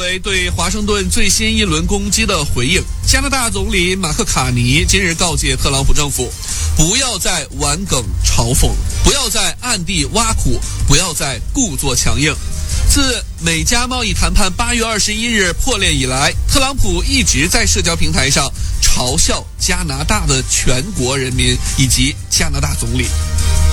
为对华盛顿最新一轮攻击的回应，加拿大总理马克卡尼今日告诫特朗普政府，不要再玩梗嘲讽，不要再暗地挖苦，不要再故作强硬。自美加贸易谈判8月21日破裂以来，特朗普一直在社交平台上嘲笑加拿大的全国人民以及加拿大总理。